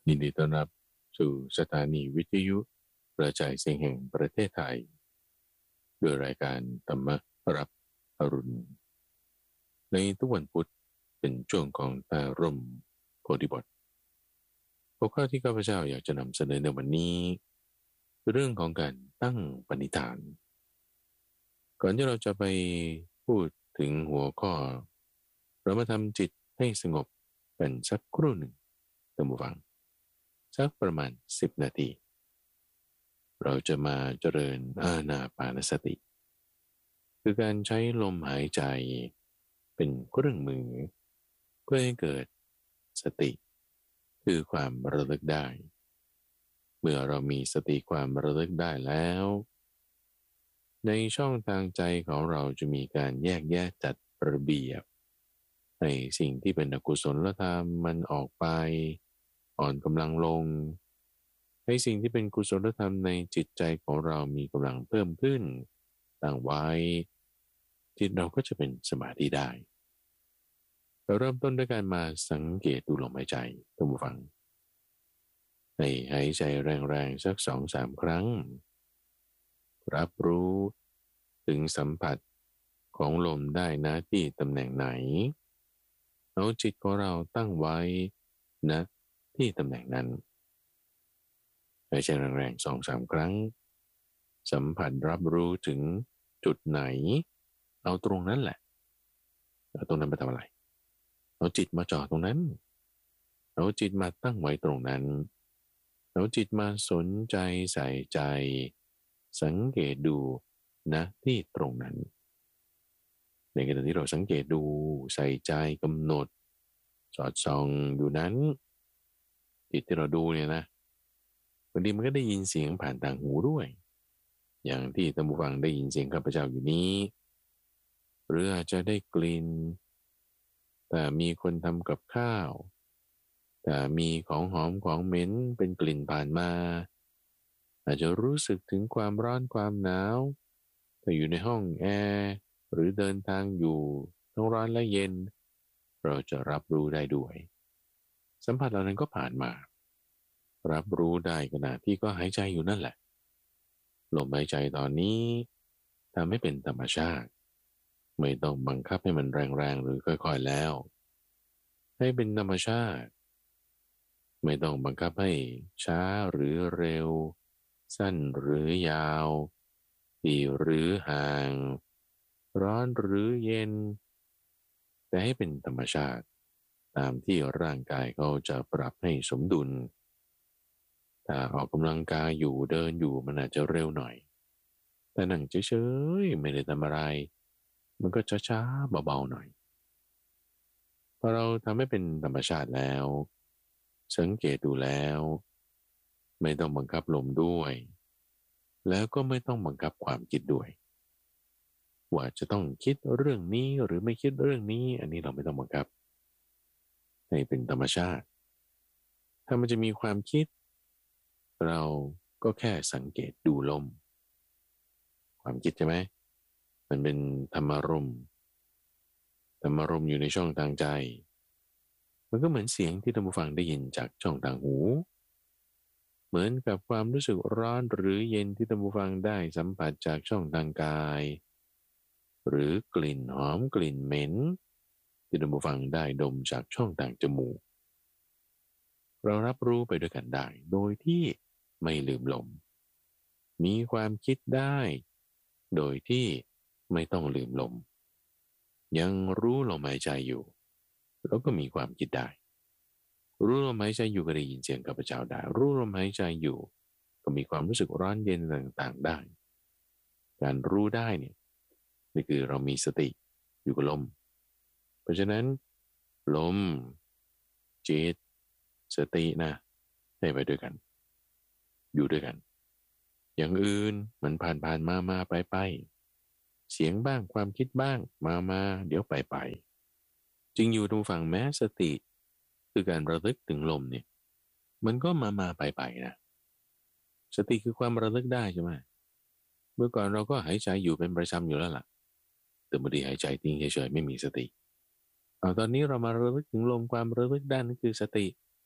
ยินดีต้อนรับสู่สถานีวิทยุกระจายเสียงแห่งประเทศไทยโดยรายการธรรมรับอรุณในทุกวันพุธเป็นช่วงของตาร่มโพธิบทหัวข้อที่ข้าพเจ้าอยากจะนำเสนอในวันนี้คือเรื่องของการตั้งปณิธานก่อนที่เราจะไปพูดถึงหัวข้อเรามาทำจิตให้สงบกันสักครู่หนึ่งท่านผู้ฟังสักประมาณ10นาทีเราจะมาเจริญอานาปานสติคือการใช้ลมหายใจเป็นเครื่องมือเพื่อให้เกิดสติคือความระลึกได้เมื่อเรามีสติความระลึกได้แล้วในช่องทางใจของเราจะมีการแยกแยะจัดระเบียบให้สิ่งที่เป็นอกุศลธรรมมันออกไปอ่อนกำลังลงให้สิ่งที่เป็นกุศลธรรมในจิตใจของเรามีกำลังเพิ่มขึ้นตั้งไว้จิตเราก็จะเป็นสมาธิได้เราเริ่มต้นด้วยการมาสังเกตดูลมหายใจท่านผู้ฟังให้หายใจแรงๆสัก2-3ครั้งรับรู้ถึงสัมผัสของลมได้นะที่ตำแหน่งไหนเอาจิตของเราตั้งไว้ณที่ตำแหน่งนั้นหายใจแรงๆ2-3ครั้งสัมผัสรับรู้ถึงจุดไหนเอาตรงนั้นแหละเอาตรงนั้นไปทำอะไรเอาจิตมาจ่อตรงนั้นเอาจิตมาตั้งไว้ตรงนั้นเอาจิตมาสนใจใส่ใจสังเกตดูนะที่ตรงนั้นในขณะที่เราสังเกตดูใส่ใจกำหนดสอดส่องอยู่นั้นจิตที่เราดูเนี่ยนะบางทีมันก็ได้ยินเสียงผ่านต่างหูด้วยอย่างที่ท่านผู้ฟังได้ยินเสียงข้าพเจ้าอยู่นี้หรืออาจจะได้กลิ่นแต่มีคนทำกับข้าวแต่มีของหอมของเหม็นเป็นกลิ่นผ่านมาอาจจะรู้สึกถึงความร้อนความหนาวถ้าอยู่ในห้องแอร์หรือเดินทางอยู่ทั้งร้อนและเย็นเราจะรับรู้ได้ด้วยสัมผัสเหล่านั้นก็ผ่านมารับรู้ได้ขณะที่ก็หายใจอยู่นั่นแหละลมหายใจตอนนี้ทำให้เป็นธรรมชาติไม่ต้องบังคับให้มันแรงๆหรือค่อยๆแล้วให้เป็นธรรมชาติไม่ต้องบังคับให้ช้าหรือเร็วสั้นหรือยาวถี่หรือห่างร้อนหรือเย็นแต่ให้เป็นธรรมชาติตามที่ร่างกายเขาจะปรับให้สมดุลถ้าออกกำลังกายอยู่เดินอยู่มันอาจจะเร็วหน่อยแต่นั่งเฉยๆไม่ได้ทำอะไรมันก็ช้าๆเบาๆหน่อยพอเราทำให้เป็นธรรมชาติแล้วสังเกตดูแล้วไม่ต้องบังคับลมด้วยแล้วก็ไม่ต้องบังคับความคิดด้วยว่าจะต้องคิดเรื่องนี้หรือไม่คิดเรื่องนี้อันนี้เราไม่ต้องบังคับให้เป็นธรรมชาติถ้ามันจะมีความคิดเราก็แค่สังเกตดูลมความคิดใช่ไหมมันเป็นธรรมารมณ์ธรรมารมณ์อยู่ในช่องทางใจมันก็เหมือนเสียงที่ท่านผู้ฟังได้ยินจากช่องทางหูเหมือนกับความรู้สึกร้อนหรือเย็นที่ท่านผู้ฟังได้สัมผัสจากช่องทางกายหรือกลิ่นหอมกลิ่นเหม็นที่ท่านผู้ฟังได้ดมจากช่องทางจมูกเรารับรู้ไปด้วยกันได้โดยที่ไม่ลืมลมมีความคิดได้โดยที่ไม่ต้องลืมลมยังรู้ลมหายใจอยู่แล้วก็มีความคิดได้รู้ลมหายใจอยู่ก็ได้ยินเสียงข้าพเจ้าได้รู้ลมหายใจอยู่ก็มีความรู้สึกร้อนเย็นต่างๆได้การรู้ได้เนี่ยนี่คือเรามีสติอยู่กับลมเพราะฉะนั้นลมจิตสตินะให้ไปด้วยกันอยู่ด้วยกันอย่างอื่นมันผ่านมาไปเสียงบ้างความคิดบ้างมาเดี๋ยวไปจึงอยู่ตรงฝั่งแม้สติคือการระลึกถึงลมเนี่ยมันก็มาไปนะสติคือความระลึกได้ใช่ไหมเมื่อก่อนเราก็หายใจอยู่เป็นประจำอยู่แล้วล่ะแต่บางทีหายใจทิ้งเฉยๆไม่มีสติเอาตอนนี้เรามาระลึกถึงลมความระลึกได้นั่นคือสติ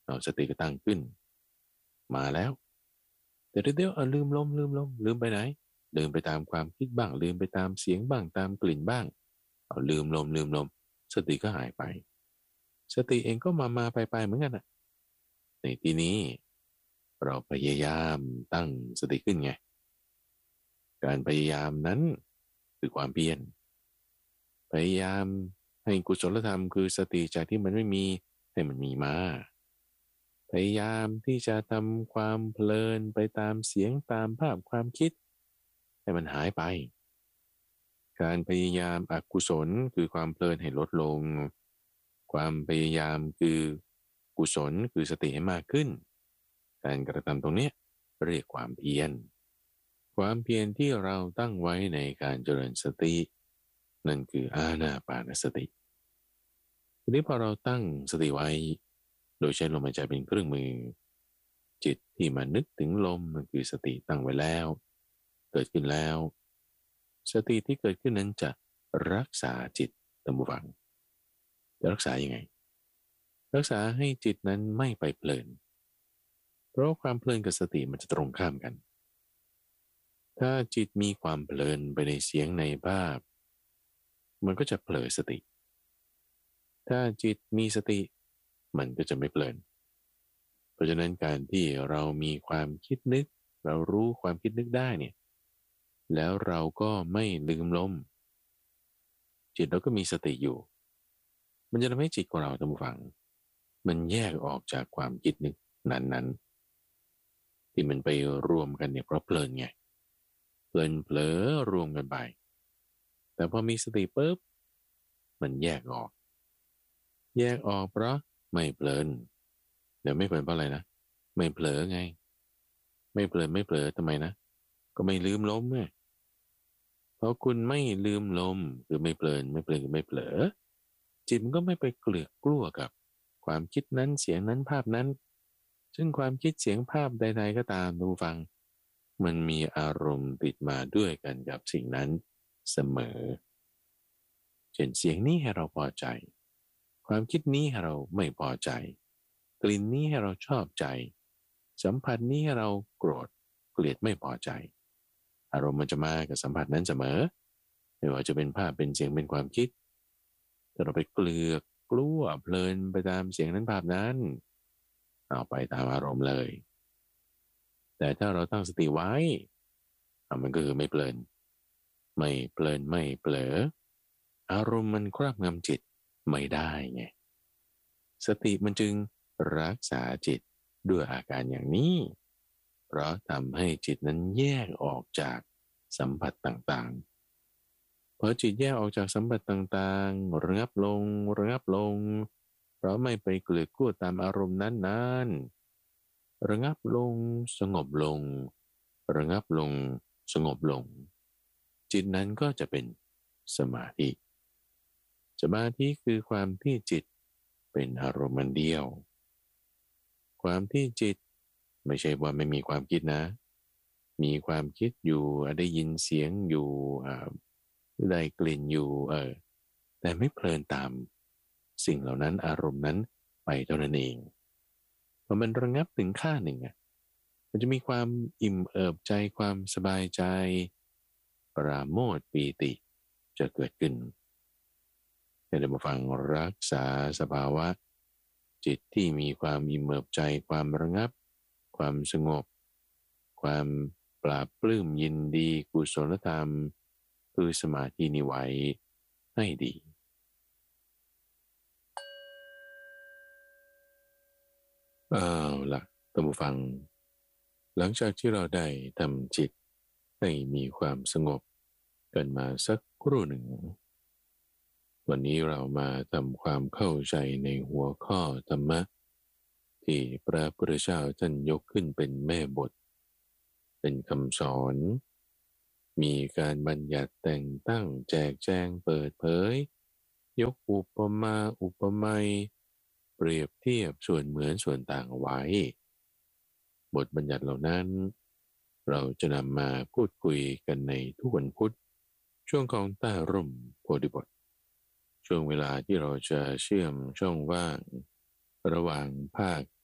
เอาสติก็ตั้งขึ้นมาแล้วแต่เดี๋ยวลืมไปไหนลืมไปตามความคิดบ้างลืมไปตามเสียงบ้างตามกลิ่นบ้างเอาลืมลมสติก็หายไปสติเองก็มาไปเหมือนกันอ่ะในที่นี้เราพยายามตั้งสติขึ้นไงการพยายามนั้นคือความเพียรพยายามให้กุศลธรรมคือสติจากที่มันไม่มีให้มันมีมาพยายามที่จะทำความเพลินไปตามเสียงตามภาพความคิดให้มันหายไปการพยายามอกุศลคือความเพลินให้ลดลงความพยายามคือกุศลคือสติให้มากขึ้นการกระทำตรงนี้เรียกความเพียรความเพียรที่เราตั้งไว้ในการเจริญสตินั่นคืออานาปานสติทีนี้พอเราตั้งสติไว้โดยใช้ลมหายใจเป็นเครื่องมือจิตที่มานึกถึงลมมันคือสติตั้งไว้แล้วเกิดขึ้นแล้วสติที่เกิดขึ้นนั้นจะรักษาจิตตามบุฟังจะรักษายังไงรักษาให้จิตนั้นไม่ไปเพลินเพราะความเพลินกับสติมันจะตรงข้ามกันถ้าจิตมีความเพลินไปในเสียงในภาพมันก็จะเผลอสติถ้าจิตมีสติมันก็จะไม่เพลินเพราะฉะนั้นการที่เรามีความคิดนึกเรารู้ความคิดนึกได้เนี่ยแล้วเราก็ไม่ลืมลมจิตเราก็มีสติอยู่มันจะทำให้จิตของเราท่านผู้ฟังมันแยกออกจากความคิดนึกนั้นๆที่มันไปรวมกันเนี่ยเพราะเพลินไงเพลินเผลอรวมกันไปแต่พอมีสติปุ๊บมันแยกออกเพราะไม่เพลินเดี๋ยวไม่เพลินเพราะอะไรนะไม่เผลอไงไม่เผลอทำไมนะก็ไม่ลืมลมไงเพราะคุณไม่ลืมลมคือไม่เพลินคือไม่เผลอจิตมันก็ไม่ไปเกลือกกลัวกับความคิดนั้นเสียงนั้นภาพนั้นซึ่งความคิดเสียงภาพใดๆก็ตามดูฟังมันมีอารมณ์ติดมาด้วยกันกับสิ่งนั้นเสมอเช่นเสียงนี้ให้เราพอใจความคิดนี้ให้เราไม่พอใจกลิ่นนี้ให้เราชอบใจสัมผัสนี้ให้เราโกรธเกลียดไม่พอใจอารมณ์มันจะมากับสัมผัสนั้นเสมอไม่ว่าจะเป็นภาพเป็นเสียงเป็นความคิดถ้าเราไปเกลือกกลัวเพลินไปตามเสียงนั้นภาพนั้นเอาไปตามอารมณ์เลยแต่ถ้าเราตั้งสติไว้มันก็คือไม่เพลินไม่เผลออารมณ์มันครอบงำจิตไม่ได้ไงสติมันจึงรักษาจิตด้วยอาการอย่างนี้เพราะทำให้จิตนั้นแยกออกจากสัมผัสต่างๆพอจิตแยกออกจากสัมผัสต่างๆระงับลงเพราะไม่ไปเกลือกกลัวตามอารมณ์นั้นๆระงับลงสงบลงระงับลงสงบลงจิตนั้นก็จะเป็นสมาธิคือความที่จิตเป็นอารมณ์เดียวความที่จิตไม่ใช่ว่าไม่มีความคิดนะมีความคิดอยู่ได้ยินเสียงอยู่ได้กลิ่นอยู่แต่ไม่เพลินตามสิ่งเหล่านั้นอารมณ์นั้นไปเท่านั้นเองพอมันระงับถึงค่าหนึ่งมันจะมีความอิ่มเอิบใจความสบายใจปราโมทย์ปีติจะเกิดขึ้นให้ได้มาฟังรักษาสภาวะจิตที่มีความอิ่มเอิบใจความระงับความสงบความปราบปลื้มยินดีกุศลธรรมคือสมาธินิไว้ให้ดีล่ะท่านผู้ฟังหลังจากที่เราได้ทำจิตให้มีความสงบกันมาสักครู่หนึ่งวันนี้เรามาทำความเข้าใจในหัวข้อธรรมะที่พระพุทธเจ้าท่านยกขึ้นเป็นแม่บทเป็นคำสอนมีการบัญญัติแต่งตั้งแจกแจงเปิดเผยยกอุปมาอุปไมยเปรียบเทียบส่วนเหมือนส่วนต่างเอาไว้บทบัญญัติเหล่านั้นเราจะนำมาพูดคุยกันในทุกวันพุธช่วงของใต้ร่มโพธิบทช่วงเวลาที่เราจะเชื่อมช่องว่างระหว่างภาค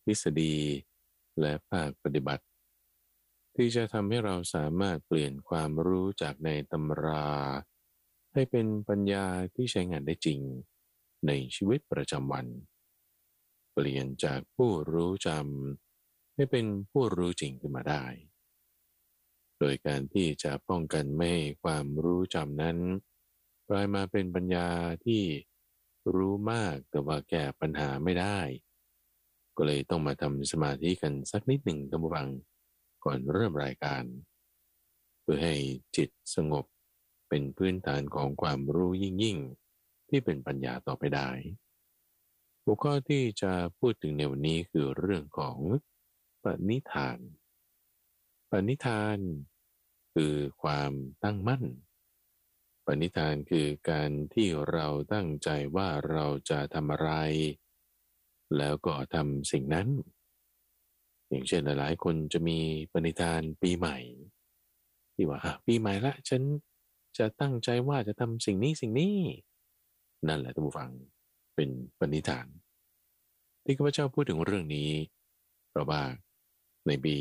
ทฤษฎีและภาคปฏิบัติที่จะทำให้เราสามารถเปลี่ยนความรู้จากในตำราให้เป็นปัญญาที่ใช้งานได้จริงในชีวิตประจำวันเปลี่ยนจากผู้รู้จำให้เป็นผู้รู้จริงขึ้นมาได้โดยการที่จะป้องกันไม่ให้ความรู้จำนั้นกลายมาเป็นปัญญาที่รู้มากแต่ว่าแก้ปัญหาไม่ได้ก็เลยต้องมาทำสมาธิกันสักนิดหนึ่งท่านผู้ฟังก่อนเริ่มรายการเพื่อให้จิตสงบเป็นพื้นฐานของความรู้ยิ่งที่เป็นปัญญาต่อไปได้หัวข้อที่จะพูดถึงในวันนี้คือเรื่องของปณิธานปณิธานคือความตั้งมั่นปณิธานคือการที่เราตั้งใจว่าเราจะทำอะไรแล้วก็ทำสิ่งนั้นอย่างเช่นหลายๆคนจะมีปณิธานปีใหม่ที่ว่าปีใหม่ละฉันจะตั้งใจว่าจะทำสิ่งนี้นั่นแหละท่านผู้ฟังเป็นปณิธานที่ข้าพเจ้าพูดถึงเรื่องนี้เพราะว่าในปี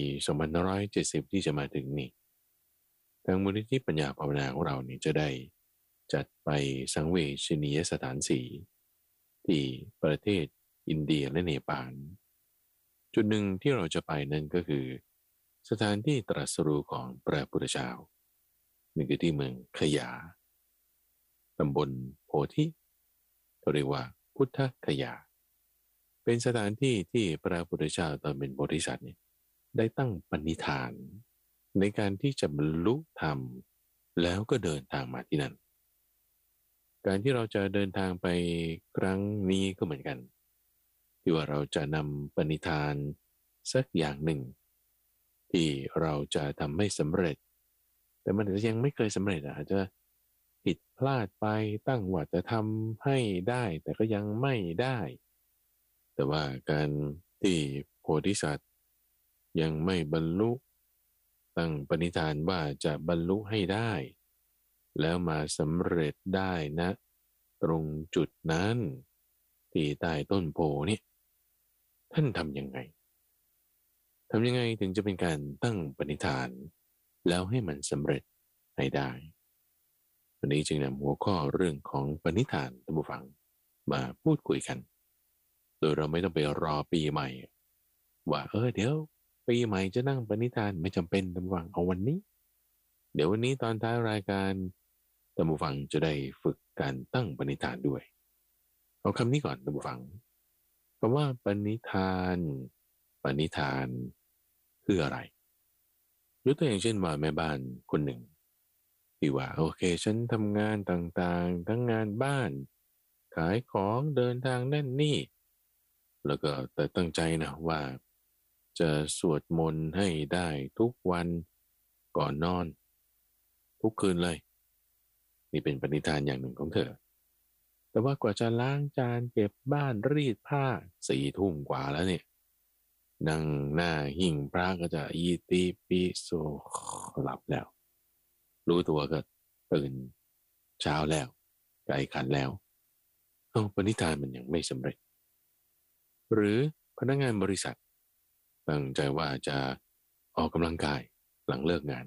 2570ที่จะมาถึงนี่ทางมูลนิธิปัญญาภาวนาของเรานี่จะได้จัดไปสังเวชนียสถานสี่ที่ประเทศอินเดียและเนปาลจุดหนึ่งที่เราจะไปนั่นก็คือสถานที่ตรัสรู้ของพระพุทธเจ้านี่คือที่เมืองขยาตำบลโพธิเขาเรียกว่าพุทธขยาเป็นสถานที่ที่พระพุทธเจ้าตอนเป็นโพธิสัตว์เนี่ยได้ตั้งปณิธานในการที่จะบรรลุธรรมแล้วก็เดินทางมาที่นั่นการที่เราจะเดินทางไปครั้งนี้ก็เหมือนกันที่ว่าเราจะนำปณิธานสักอย่างหนึ่งที่เราจะทำให้สำเร็จแต่มันอาจจะยังไม่เคยสำเร็จอาจจะผิดพลาดไปตั้งว่าจะทำให้ได้แต่ก็ยังไม่ได้แต่ว่าการที่โพธิสัตว์ยังไม่บรรลุตั้งปณิธานว่าจะบรรลุให้ได้แล้วมาสำเร็จได้นะตรงจุดนั้นที่ใต้ต้นโพนี่ท่านทำยังไงถึงจะเป็นการตั้งปณิธานแล้วให้มันสำเร็จให้ได้วันนี้จึงนำหัวข้อเรื่องของปณิธานท่านผู้ฟังมาพูดคุยกันโดยเราไม่ต้องไปรอปีใหม่ว่าเดี๋ยวปีใหม่จะนั่งปณิธานไม่จำเป็นท่านผู้ฟังเอาวันนี้เดี๋ยววันนี้ตอนท้ายรายการท่านผู้ฟังจะได้ฝึกการตั้งปณิธานด้วยเอาคำนี้ก่อนท่านผู้ฟังคำว่าปณิธานคืออะไรยกตัวอย่างเช่นว่าแม่บ้านคนหนึ่งที่ว่าโอเคฉันทำงานต่างๆทั้งงานบ้านขายของเดินทางนั่นนี่แล้วก็แต่ตั้งใจนะว่าจะสวดมนต์ให้ได้ทุกวันก่อนนอนทุกคืนเลยนี่เป็นปณิธานอย่างหนึ่งของเธอแต่ว่ากว่าจะล้างจานเก็บบ้านรีดผ้า4 ทุ่มกว่าแล้วเนี่ยนั่งหน้าหิ้งพระก็จะอีตีปิโสหลับแล้วรู้ตัวก็ตื่นเช้าแล้วไก่ขันแล้วปณิธานมันยังไม่สำเร็จหรือพนักงานบริษัทตั้งใจว่าจะออกกำลังกายหลังเลิกงาน